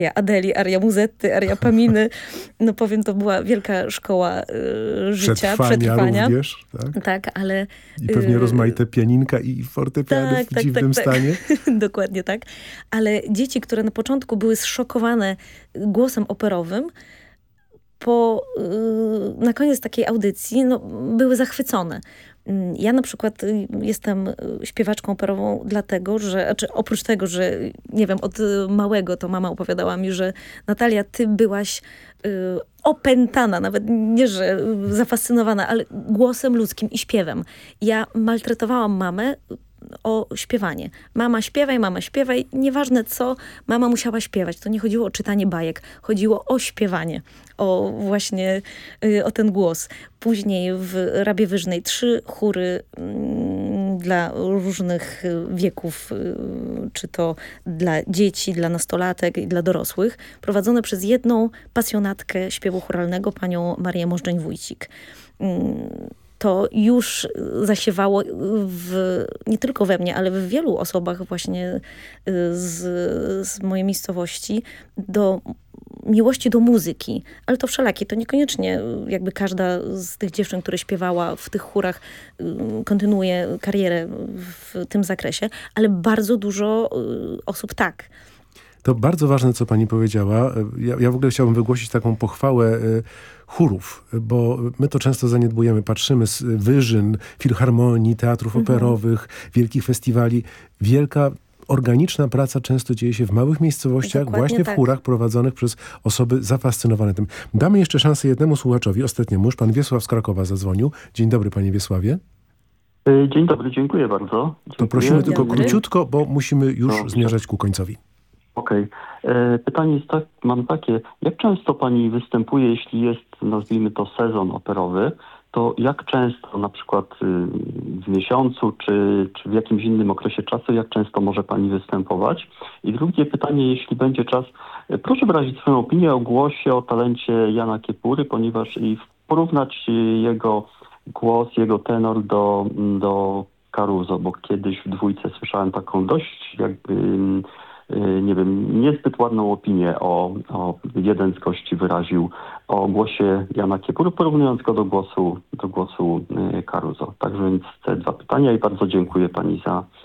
Adeli, aria Muzetty, aria Paminy. No powiem, to była wielka szkoła życia, przetrwania. Również, tak? Tak, ale... I pewnie rozmaite pianinka i fortepiany w dziwnym stanie. Dokładnie tak. Ale dzieci, które na początku były zszokowane głosem operowym, na koniec takiej audycji były zachwycone. Ja na przykład jestem śpiewaczką operową dlatego, że oprócz tego, że nie wiem, od małego to mama opowiadała mi, że Natalia, ty byłaś opętana, nawet nie, że zafascynowana, ale głosem ludzkim i śpiewem. Ja maltretowałam mamę o śpiewanie. Mama, śpiewaj. Nieważne co, mama musiała śpiewać. To nie chodziło o czytanie bajek. Chodziło o śpiewanie. Właśnie o ten głos. Później w Rabie Wyżnej 3 chóry dla różnych wieków, czy to dla dzieci, dla nastolatek i dla dorosłych, prowadzone przez jedną pasjonatkę śpiewu chóralnego, panią Marię Możdżeń-Wójcik. To już zasiewało nie tylko we mnie, ale w wielu osobach właśnie z mojej miejscowości do miłości do muzyki. Ale to wszelakie. To niekoniecznie jakby każda z tych dziewczyn, które śpiewała w tych chórach, kontynuuje karierę w tym zakresie, ale bardzo dużo osób tak. To bardzo ważne, co pani powiedziała. Ja w ogóle chciałbym wygłosić taką pochwałę chórów, bo my to często zaniedbujemy. Patrzymy z wyżyn, filharmonii, teatrów operowych, wielkich festiwali. Wielka, organiczna praca często dzieje się w małych miejscowościach, dokładnie właśnie w chórach prowadzonych przez osoby zafascynowane tym. Damy jeszcze szansę jednemu słuchaczowi, ostatniemu. Już pan Wiesław z Krakowa zadzwonił. Dzień dobry, panie Wiesławie. Dzień dobry, dziękuję bardzo. To prosimy tylko króciutko, bo musimy już zmierzać ku końcowi. Okej. Pytanie jest mam takie, jak często pani występuje, jeśli jest, nazwijmy to, sezon operowy, to jak często, na przykład w miesiącu, czy w jakimś innym okresie czasu, jak często może pani występować? I drugie pytanie, jeśli będzie czas, proszę wyrazić swoją opinię o głosie, o talencie Jana Kiepury, ponieważ i porównać jego głos, jego tenor do Caruso, bo kiedyś w dwójce słyszałem taką dość jakby... nie wiem, niezbyt ładną opinię jeden z gości wyraził o głosie Jana Kiepury, porównując go do głosu Caruso. Także więc te 2 pytania i bardzo dziękuję pani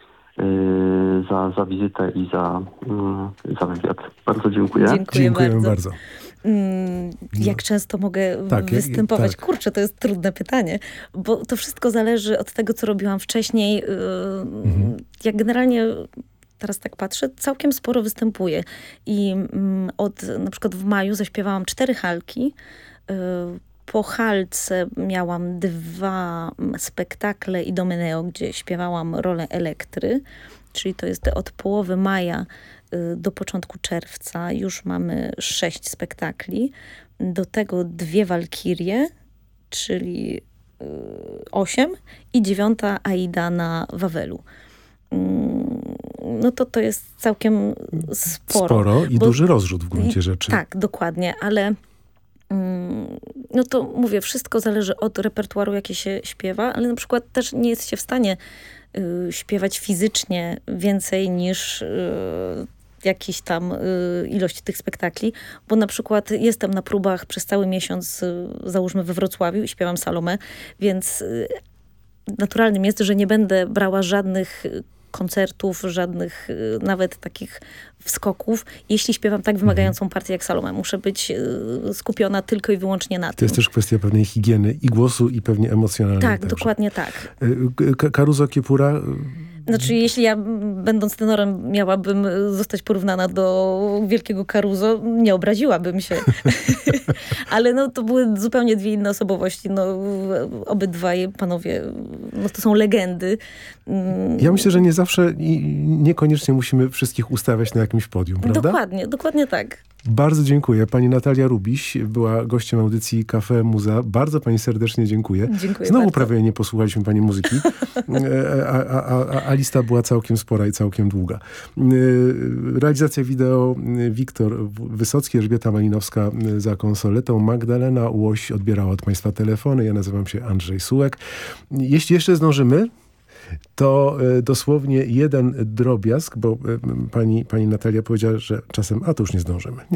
za wizytę i za wywiad. Bardzo dziękuję. Dziękujemy bardzo. Jak często mogę występować? Tak. Kurczę, to jest trudne pytanie, bo to wszystko zależy od tego, co robiłam wcześniej. Jak generalnie... Teraz tak patrzę, całkiem sporo występuję. I na przykład w maju zaśpiewałam 4 halki. Po halce miałam 2 spektakle Idomeneo, gdzie śpiewałam rolę Elektry. Czyli to jest od połowy maja do początku czerwca. Już mamy 6 spektakli. Do tego 2 walkirie, czyli 8 i 9 Aida na Wawelu. No to jest całkiem sporo. I duży rozrzut w gruncie rzeczy. Tak, dokładnie, ale no to mówię, wszystko zależy od repertuaru, jaki się śpiewa, ale na przykład też nie jest się w stanie śpiewać fizycznie więcej niż jakiś tam ilość tych spektakli, bo na przykład jestem na próbach przez cały miesiąc, załóżmy we Wrocławiu i śpiewam Salomę, więc naturalnym jest, że nie będę brała żadnych koncertów, żadnych nawet takich wskoków, jeśli śpiewam tak wymagającą partię jak Salome. Muszę być skupiona tylko i wyłącznie na tym. To jest też kwestia pewnej higieny i głosu, i pewnie emocjonalnej. Tak, także. dokładnie tak. Caruso, Kiepura... Znaczy, jeśli ja, będąc tenorem, miałabym zostać porównana do wielkiego Caruso, nie obraziłabym się. Ale no, to były zupełnie 2 inne osobowości. No, obydwaj panowie, no, to są legendy. Ja myślę, że nie zawsze i niekoniecznie musimy wszystkich ustawiać na jakimś podium, prawda? Dokładnie tak. Bardzo dziękuję. Pani Natalia Rubiś była gościem audycji Cafe Muza. Bardzo pani serdecznie dziękuję. Dziękuję Znowu bardzo. prawie nie posłuchaliśmy pani muzyki, a lista była całkiem spora i całkiem długa. Realizacja wideo Wiktor Wysocki, Elżbieta Malinowska za konsoletą, Magdalena Łoś odbierała od państwa telefony. Ja nazywam się Andrzej Sułek. Jeśli jeszcze zdążymy, to dosłownie jeden drobiazg, bo pani Natalia powiedziała, że czasem, a to już nie zdążymy.